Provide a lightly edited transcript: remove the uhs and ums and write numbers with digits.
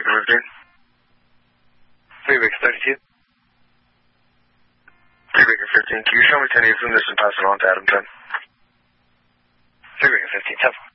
Baker 15. Baker 32. Baker 15, can you show me 10 from this and pass it on to Adam 10? Baker 15, 10.